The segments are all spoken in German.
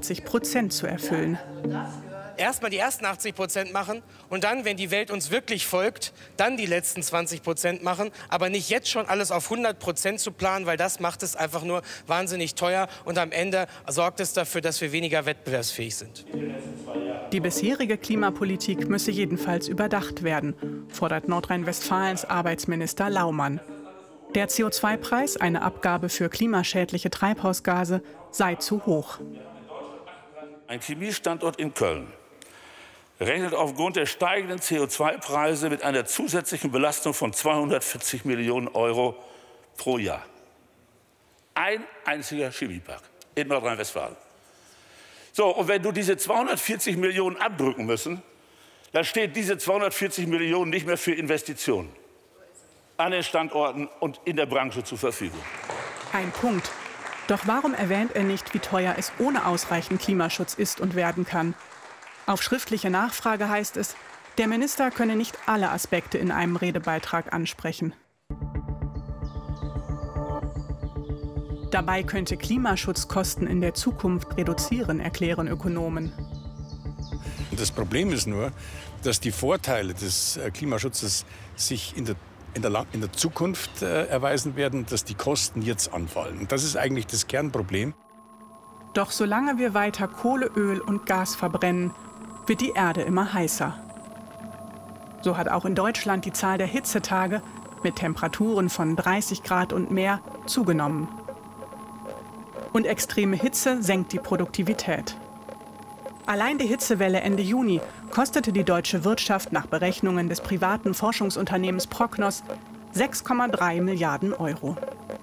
80% zu erfüllen. Erstmal die ersten 80% machen und dann, wenn die Welt uns wirklich folgt, dann die letzten 20% machen. Aber nicht jetzt schon alles auf 100% zu planen, weil das macht es einfach nur wahnsinnig teuer. Und am Ende sorgt es dafür, dass wir weniger wettbewerbsfähig sind. Die bisherige Klimapolitik müsse jedenfalls überdacht werden, fordert Nordrhein-Westfalens Arbeitsminister Laumann. Der CO2-Preis, eine Abgabe für klimaschädliche Treibhausgase, sei zu hoch. Ein Chemiestandort in Köln rechnet aufgrund der steigenden CO2-Preise mit einer zusätzlichen Belastung von 240 Millionen € pro Jahr. Ein einziger Chemiepark in Nordrhein-Westfalen. So, und wenn du diese 240 Millionen abdrücken müssen, dann steht diese 240 Millionen nicht mehr für Investitionen an den Standorten und in der Branche zur Verfügung. Ein Punkt. Doch warum erwähnt er nicht, wie teuer es ohne ausreichend Klimaschutz ist und werden kann? Auf schriftliche Nachfrage heißt es, der Minister könne nicht alle Aspekte in einem Redebeitrag ansprechen. Dabei könnte Klimaschutz Kosten in der Zukunft reduzieren, erklären Ökonomen. Das Problem ist nur, dass die Vorteile des Klimaschutzes sich in der Zukunft erweisen werden, dass die Kosten jetzt anfallen. Und das ist eigentlich das Kernproblem. Doch solange wir weiter Kohle, Öl und Gas verbrennen, wird die Erde immer heißer. So hat auch in Deutschland die Zahl der Hitzetage mit Temperaturen von 30 Grad und mehr zugenommen. Und extreme Hitze senkt die Produktivität. Allein die Hitzewelle Ende Juni kostete die deutsche Wirtschaft nach Berechnungen des privaten Forschungsunternehmens Prognos 6,3 Milliarden €.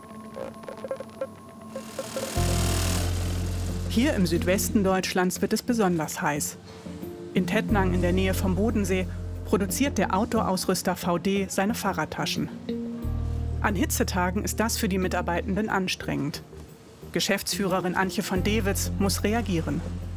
Hier im Südwesten Deutschlands wird es besonders heiß. In Tettnang in der Nähe vom Bodensee produziert der Outdoor-Ausrüster VD seine Fahrradtaschen. An Hitzetagen ist das für die Mitarbeitenden anstrengend. Geschäftsführerin Antje von Dewitz muss reagieren.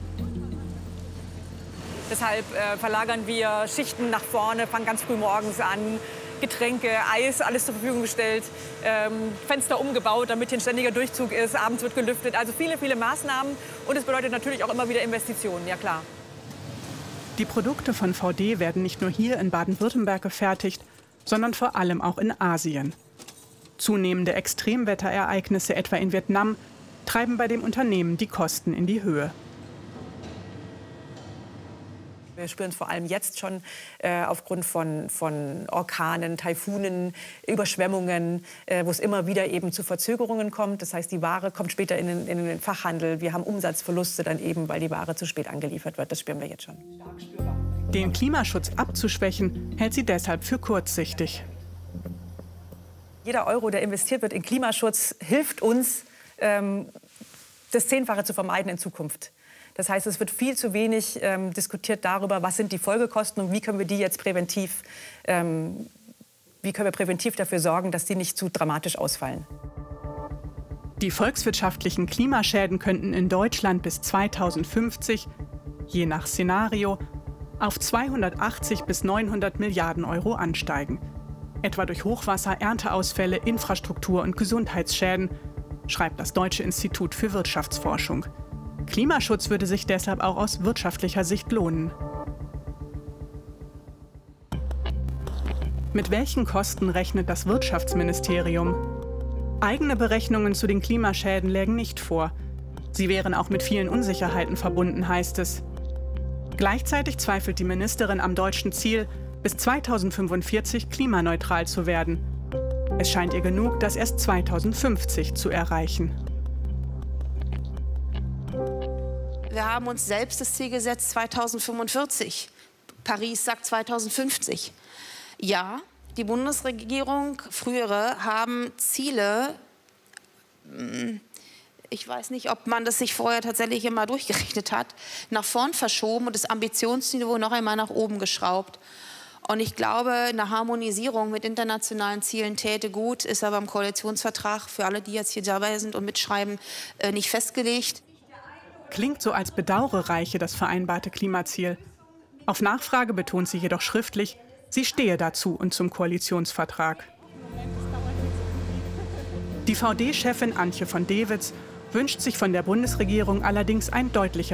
Deshalb verlagern wir Schichten nach vorne, fangen ganz früh morgens an, Getränke, Eis, alles zur Verfügung gestellt, Fenster umgebaut, damit hier ein ständiger Durchzug ist, abends wird gelüftet. Also viele, viele Maßnahmen und es bedeutet natürlich auch immer wieder Investitionen, ja klar. Die Produkte von VD werden nicht nur hier in Baden-Württemberg gefertigt, sondern vor allem auch in Asien. Zunehmende Extremwetterereignisse, etwa in Vietnam, treiben bei dem Unternehmen die Kosten in die Höhe. Wir spüren es vor allem jetzt schon aufgrund von Orkanen, Taifunen, Überschwemmungen, wo es immer wieder eben zu Verzögerungen kommt. Das heißt, die Ware kommt später in den Fachhandel. Wir haben Umsatzverluste dann eben, weil die Ware zu spät angeliefert wird. Das spüren wir jetzt schon. Den Klimaschutz abzuschwächen, hält sie deshalb für kurzsichtig. Jeder Euro, der investiert wird in Klimaschutz, hilft uns, das Zehnfache zu vermeiden in Zukunft. Das heißt, es wird viel zu wenig diskutiert darüber, was sind die Folgekosten und wie können wir die jetzt präventiv dafür sorgen, dass die nicht zu dramatisch ausfallen. Die volkswirtschaftlichen Klimaschäden könnten in Deutschland bis 2050, je nach Szenario, auf 280 bis 900 Milliarden € ansteigen. Etwa durch Hochwasser, Ernteausfälle, Infrastruktur- und Gesundheitsschäden, schreibt das Deutsche Institut für Wirtschaftsforschung. Klimaschutz würde sich deshalb auch aus wirtschaftlicher Sicht lohnen. Mit welchen Kosten rechnet das Wirtschaftsministerium? Eigene Berechnungen zu den Klimaschäden lägen nicht vor. Sie wären auch mit vielen Unsicherheiten verbunden, heißt es. Gleichzeitig zweifelt die Ministerin am deutschen Ziel, bis 2045 klimaneutral zu werden. Es scheint ihr genug, das erst 2050 zu erreichen. Wir haben uns selbst das Ziel gesetzt 2045. Paris sagt 2050. Ja, die Bundesregierung, frühere, haben Ziele. Ich weiß nicht, ob man das sich vorher tatsächlich immer durchgerechnet hat, nach vorn verschoben und das Ambitionsniveau noch einmal nach oben geschraubt. Und ich glaube, eine Harmonisierung mit internationalen Zielen täte gut, ist aber im Koalitionsvertrag für alle, die jetzt hier dabei sind und mitschreiben, nicht festgelegt. Klingt so, als bedauere Reiche das vereinbarte Klimaziel. Auf Nachfrage betont sie jedoch schriftlich, sie stehe dazu und zum Koalitionsvertrag. Die VD-Chefin Antje von Dewitz wünscht sich von der Bundesregierung allerdings ein deutlicheres